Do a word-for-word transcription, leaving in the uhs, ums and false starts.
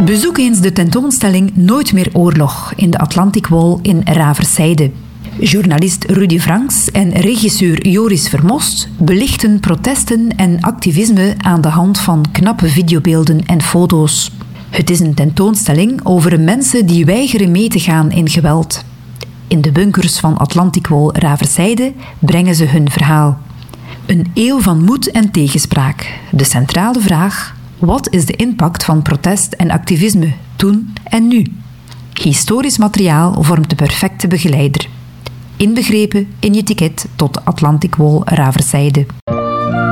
Bezoek eens de tentoonstelling Nooit meer oorlog in de Atlantic Wall in Raversijde. Journalist Rudy Franks en regisseur Joris Vermost belichten protesten en activisme aan de hand van knappe videobeelden en foto's. Het is een tentoonstelling over mensen die weigeren mee te gaan in geweld. In de bunkers van Atlantic Wall Raversijde brengen ze hun verhaal. Een eeuw van moed en tegenspraak. De centrale vraag: wat is de impact van protest en activisme toen en nu? Historisch materiaal vormt de perfecte begeleider. Inbegrepen in je ticket tot Atlantic Wall Raversijde.